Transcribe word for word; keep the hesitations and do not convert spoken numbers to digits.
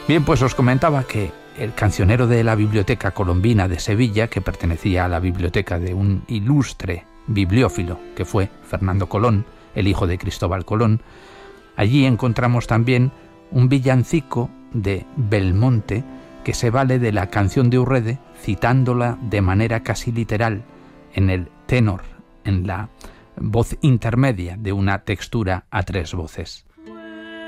Bien, pues os comentaba que el cancionero de la Biblioteca Colombina de Sevilla, que pertenecía a la biblioteca de un ilustre bibliófilo que fue Fernando Colón, el hijo de Cristóbal Colón, allí encontramos también un villancico de Belmonte que se vale de la canción de Urrede, citándola de manera casi literal en el tenor, en la voz intermedia de una textura a tres voces.